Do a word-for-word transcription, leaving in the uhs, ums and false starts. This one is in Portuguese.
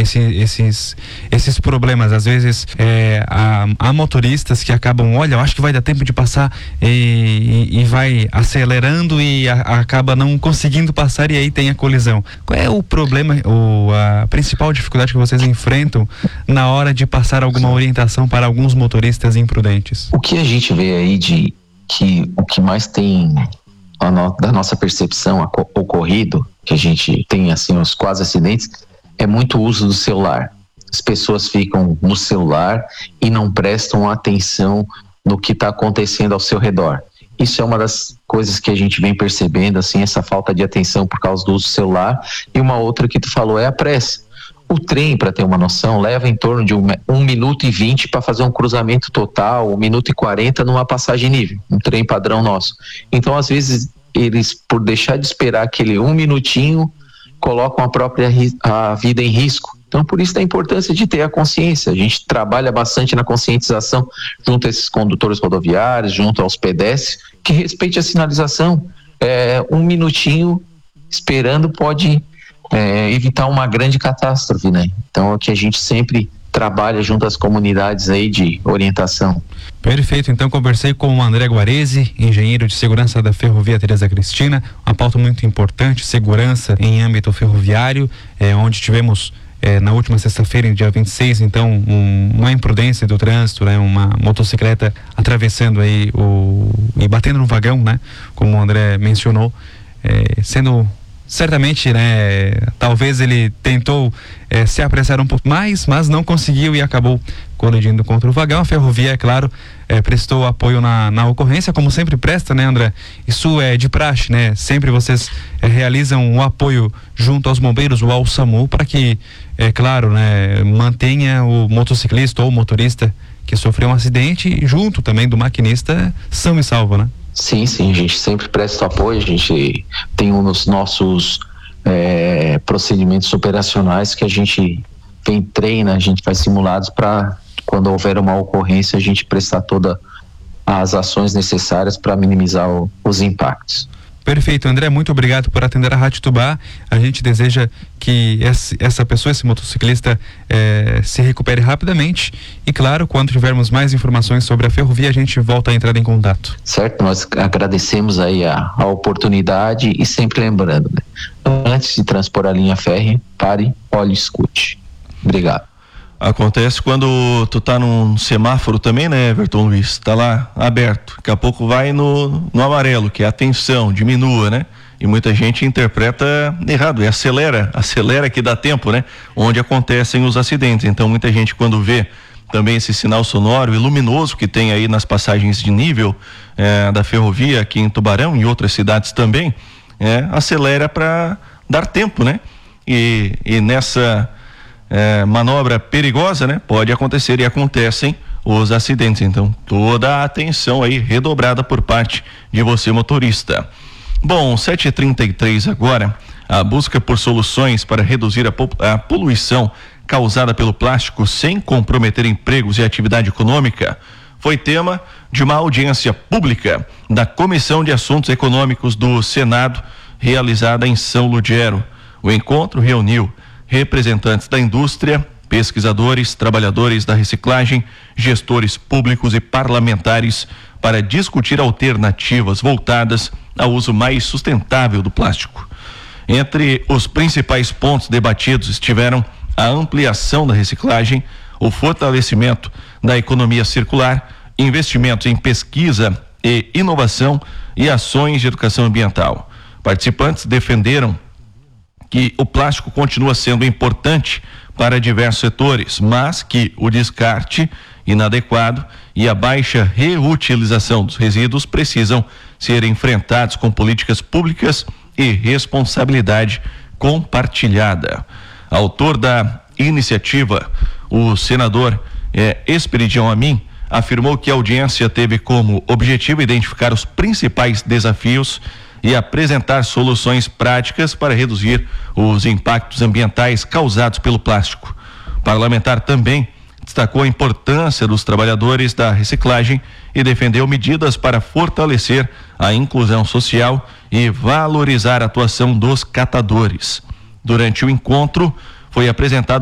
esse, esses, esses problemas. Às vezes é, há, há motoristas que acabam, olha, eu acho que vai dar tempo de passar e, e, e vai acelerando e a, acaba não conseguindo passar e aí tem a colisão. Qual é o problema, o, a principal dificuldade que vocês enfrentam na hora de passar alguma orientação para alguns motoristas imprudentes? O que a gente vê aí de que o que mais tem a no, da nossa percepção ocorrido, que a gente tem assim os quase acidentes, é muito uso do celular. As pessoas ficam no celular e não prestam atenção no que está acontecendo ao seu redor. Isso é uma das coisas que a gente vem percebendo, assim, essa falta de atenção por causa do uso do celular. E uma outra que tu falou é a pressa. O trem, para ter uma noção, leva em torno de um, um minuto e vinte para fazer um cruzamento total, um minuto e quarenta numa passagem nível, um trem padrão nosso. Então, às vezes, eles, por deixar de esperar aquele um minutinho, colocam a própria a vida em risco. Então, por isso a importância de ter a consciência. A gente trabalha bastante na conscientização junto a esses condutores rodoviários, junto aos pedestres, que respeite a sinalização. É, um minutinho esperando pode é, evitar uma grande catástrofe, né? Então, é que a gente sempre trabalha junto às comunidades aí de orientação. Perfeito, então conversei com o André Guarese, engenheiro de segurança da Ferrovia Teresa Cristina, uma pauta muito importante, segurança em âmbito ferroviário, é, onde tivemos é, na última sexta-feira, dia vinte e seis, então um, uma imprudência do trânsito, né, uma motocicleta atravessando aí o e batendo no vagão, né, como o André mencionou, é, sendo certamente, né, talvez ele tentou é, se apressar um pouco mais, mas não conseguiu e acabou colidindo contra o vagão. A ferrovia, é claro, é, prestou apoio na, na ocorrência, como sempre presta, né, André? Isso é de praxe, né? Sempre vocês é, realizam o apoio junto aos bombeiros ou ao SAMU para que, é claro, né, mantenha o motociclista ou motorista que sofreu um acidente junto também do maquinista são e salvo, né? Sim, sim, a gente sempre presta apoio, a gente tem um dos nossos é, procedimentos operacionais que a gente vem treina, a gente faz simulados para quando houver uma ocorrência a gente prestar todas as ações necessárias para minimizar o, os impactos. Perfeito, André, muito obrigado por atender a Rádio Tubá. A gente deseja que esse, essa pessoa, esse motociclista eh, se recupere rapidamente e, claro, quando tivermos mais informações sobre a ferrovia, a gente volta a entrar em contato. Certo, nós agradecemos aí a, a oportunidade e sempre lembrando, né? Antes de transpor a linha férrea, pare, olhe e escute. Obrigado. Acontece quando tu tá num semáforo também, né, Everton Luiz? Tá lá aberto, daqui a pouco vai no, no amarelo, que é atenção, diminua, né? E muita gente interpreta errado, e acelera, acelera que dá tempo, né? Onde acontecem os acidentes. Então muita gente quando vê também esse sinal sonoro e luminoso que tem aí nas passagens de nível é, da ferrovia aqui em Tubarão e em outras cidades também, é, acelera para dar tempo, né? E, e nessa É, manobra perigosa, né? Pode acontecer e acontecem os acidentes. Então, toda a atenção aí redobrada por parte de você, motorista. Bom, sete e trinta e três agora. A busca por soluções para reduzir a, a poluição causada pelo plástico sem comprometer empregos e atividade econômica foi tema de uma audiência pública da Comissão de Assuntos Econômicos do Senado, realizada em São Ludgero. O encontro reuniu representantes da indústria, pesquisadores, trabalhadores da reciclagem, gestores públicos e parlamentares para discutir alternativas voltadas ao uso mais sustentável do plástico. Entre os principais pontos debatidos estiveram a ampliação da reciclagem, o fortalecimento da economia circular, investimentos em pesquisa e inovação e ações de educação ambiental. Participantes defenderam que o plástico continua sendo importante para diversos setores, mas que o descarte inadequado e a baixa reutilização dos resíduos precisam ser enfrentados com políticas públicas e responsabilidade compartilhada. Autor da iniciativa, o senador eh, Esperidião Amin, afirmou que a audiência teve como objetivo identificar os principais desafios e apresentar soluções práticas para reduzir os impactos ambientais causados pelo plástico. O parlamentar também destacou a importância dos trabalhadores da reciclagem e defendeu medidas para fortalecer a inclusão social e valorizar a atuação dos catadores. Durante o encontro, foi apresentado